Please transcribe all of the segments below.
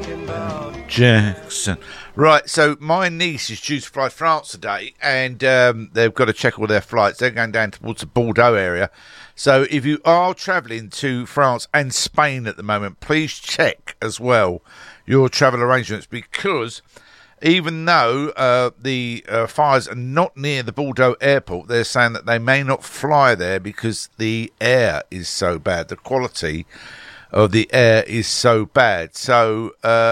Jackson. Right, so my niece is due to fly France today, and they've got to check all their flights. They're going down towards the Bordeaux area. So if you are travelling to France and Spain at the moment, please check as well your travel arrangements, because even though the fires are not near the Bordeaux airport, they're saying that they may not fly there because the air is so bad. The quality of the air is so bad. So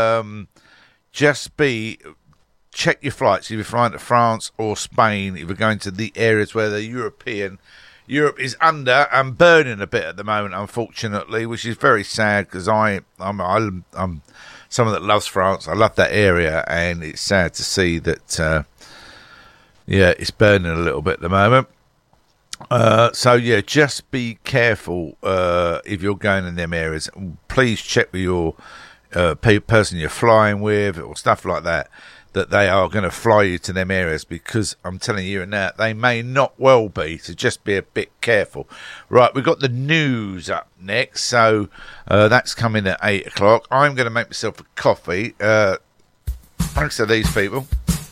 check your flights if you're flying to France or Spain, if you're going to the areas where Europe is under and burning a bit at the moment, unfortunately, which is very sad, because I'm someone that loves France. I love that area, and it's sad to see that it's burning a little bit at the moment. So just be careful if you're going in them areas. Please check with your person you're flying with or stuff like that they are going to fly you to them areas, because I'm telling you now, they may not well be, so just be a bit careful. Right, we've got the news up next, so that's coming at 8 o'clock. I'm going to make myself a coffee, thanks to these people.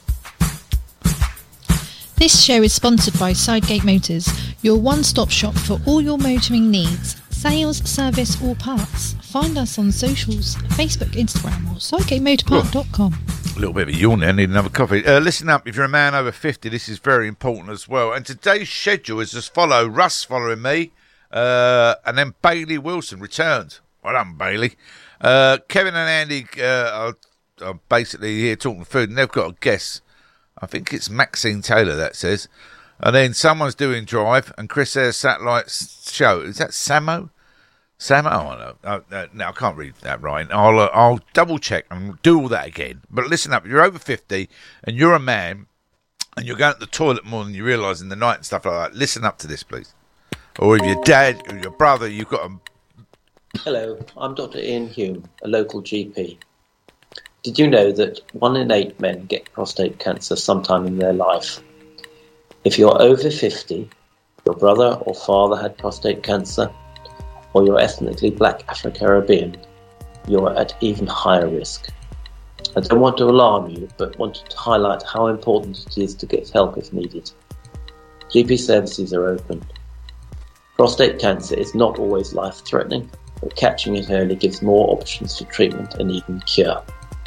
This show is sponsored by Sidegate Motors, your one-stop shop for all your motoring needs, sales, service or parts. Find us on socials, Facebook, Instagram or sidegatemotorpark.com. A little bit of a yawn there, I need another coffee. Listen up, if you're a man over 50, this is very important as well. And today's schedule is as follow: Russ following me, and then Bailey Wilson returns. Well done, Bailey. Kevin and Andy are basically here talking food, and they've got a guest. I think it's Maxine Taylor, that says. And then someone's doing Drive, and Chris Ayres Satellite Show. Is that Samo? Samo? Oh, no, I can't read that right. I'll double check and do all that again. But listen up, if you're over 50 and you're a man and you're going to the toilet more than you realise in the night and stuff like that, listen up to this, please. Or if your dad or your brother, you've got a... Hello, I'm Dr. Ian Hume, a local GP. Did you know that 1 in 8 men get prostate cancer sometime in their life? If you're over 50, your brother or father had prostate cancer, or you're ethnically black Afro-Caribbean, you're at even higher risk. I don't want to alarm you, but wanted to highlight how important it is to get help if needed. GP services are open. Prostate cancer is not always life-threatening, but catching it early gives more options for treatment and even cure.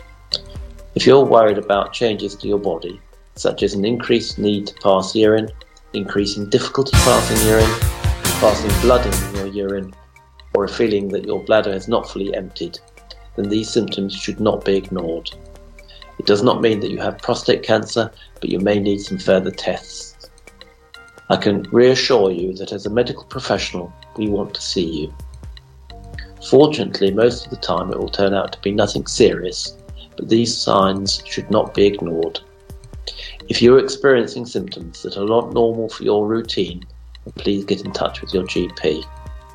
If you're worried about changes to your body, such as an increased need to pass urine, increasing difficulty passing urine, passing blood in your urine, or a feeling that your bladder is not fully emptied, then these symptoms should not be ignored. It does not mean that you have prostate cancer, but you may need some further tests. I can reassure you that as a medical professional, we want to see you. Fortunately, most of the time it will turn out to be nothing serious, but these signs should not be ignored. If you're experiencing symptoms that are not normal for your routine, then please get in touch with your GP.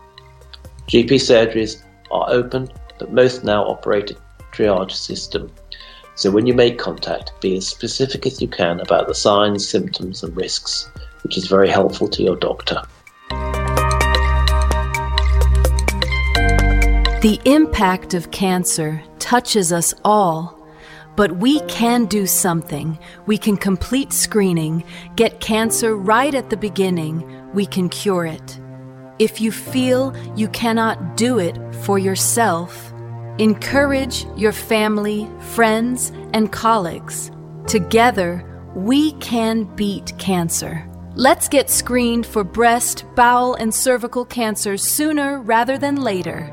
GP surgeries are open, but most now operate a triage system. So when you make contact, be as specific as you can about the signs, symptoms and risks, which is very helpful to your doctor. The impact of cancer touches us all. But we can do something. We can complete screening, get cancer right at the beginning. We can cure it. If you feel you cannot do it for yourself, encourage your family, friends, and colleagues. Together, we can beat cancer. Let's get screened for breast, bowel, and cervical cancers sooner rather than later.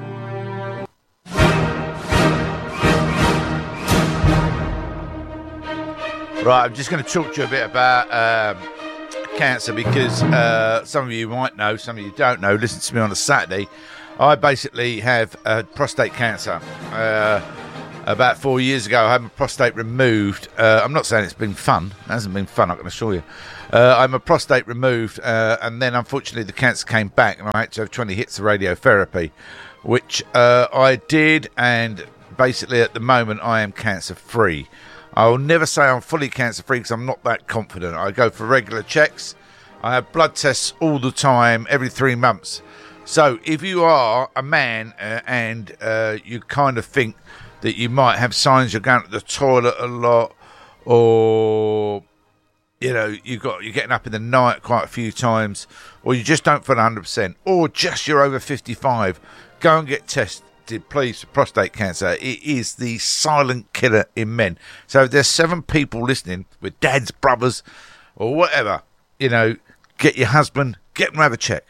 Right, I'm just going to talk to you a bit about cancer, because some of you might know, some of you don't know. Listen to me on a Saturday. I basically have prostate cancer. About 4 years ago, I had my prostate removed. I'm not saying it's been fun. It hasn't been fun, I can assure you. I had my prostate removed, and then unfortunately the cancer came back, and I had to have 20 hits of radiotherapy, which I did, and basically at the moment I am cancer-free. I will never say I'm fully cancer-free because I'm not that confident. I go for regular checks. I have blood tests all the time, every 3 months. So if you are a man and you kind of think that you might have signs you're going to the toilet a lot, or you're getting up in the night quite a few times, or you just don't feel 100%, or just you're over 55, go and get tested, please, for prostate cancer. It is the silent killer in men. So if there's 7 people listening with dads, brothers, or whatever, get your husband, get them to have a check.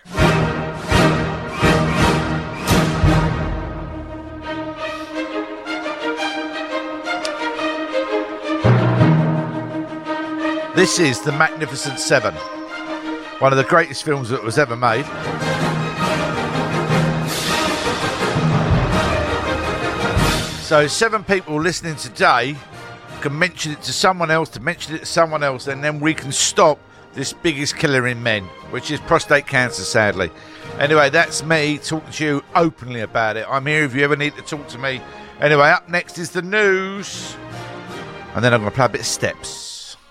This is The Magnificent Seven, one of the greatest films that was ever made. So 7 people listening today can mention it to someone else, and then we can stop this biggest killer in men, which is prostate cancer, sadly. Anyway, that's me talking to you openly about it. I'm here if you ever need to talk to me. Anyway, up next is the news, and then I'm going to play a bit of Steps.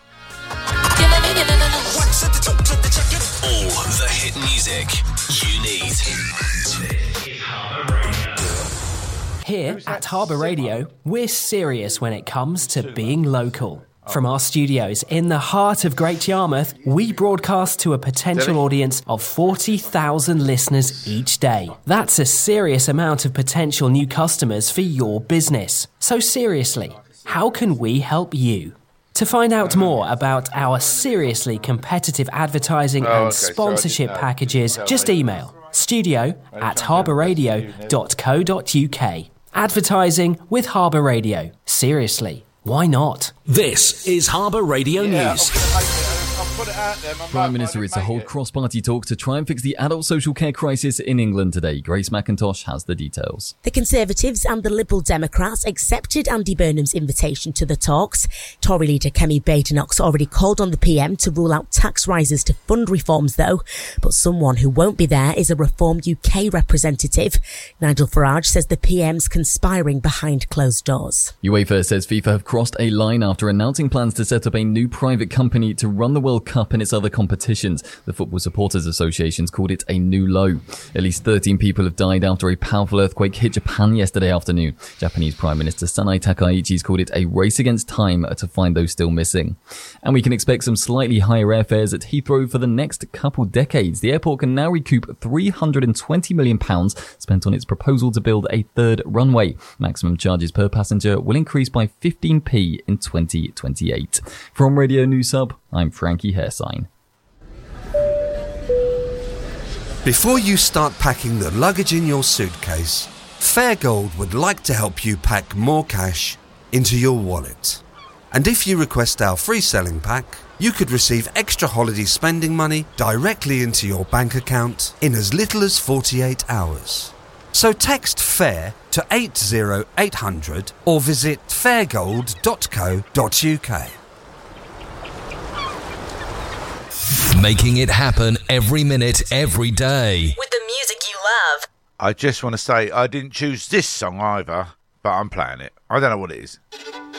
All the hit music you need. Here at Harbour Radio, we're serious when it comes to being local. From our studios in the heart of Great Yarmouth, we broadcast to a potential audience of 40,000 listeners each day. That's a serious amount of potential new customers for your business. So seriously, how can we help you? To find out more about our seriously competitive advertising and sponsorship packages, just email studio@harbourradio.co.uk. Advertising with Harbour Radio. Seriously, why not? This is Harbour Radio News. Prime Minister is to hold cross-party talks to try and fix the adult social care crisis in England today. Grace McIntosh has the details. The Conservatives and the Liberal Democrats accepted Andy Burnham's invitation to the talks. Tory leader Kemi Badenoch's already called on the PM to rule out tax rises to fund reforms, though. But someone who won't be there is a Reform UK representative. Nigel Farage says the PM's conspiring behind closed doors. UEFA says FIFA have crossed a line after announcing plans to set up a new private company to run the World Cup and its other competitions. The Football Supporters Associations called it a new low. At least 13 people have died after a powerful earthquake hit Japan yesterday afternoon. Japanese Prime Minister Sanae Takaichi's called it a race against time to find those still missing. And we can expect some slightly higher airfares at Heathrow for the next couple decades. The airport can now recoup £320 million spent on its proposal to build a third runway. Maximum charges per passenger will increase by 15p in 2028. From Radio News Hub, I'm Frankie Hairsign. Before you start packing the luggage in your suitcase, Fairgold would like to help you pack more cash into your wallet. And if you request our free selling pack, you could receive extra holiday spending money directly into your bank account in as little as 48 hours. So text FAIR to 80800 or visit fairgold.co.uk. Making it happen every minute, every day. With the music you love. I just want to say I didn't choose this song either, but I'm playing it. I don't know what it is.